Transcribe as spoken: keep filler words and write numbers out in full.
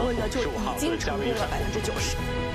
论呢就已经成功了百分之九十。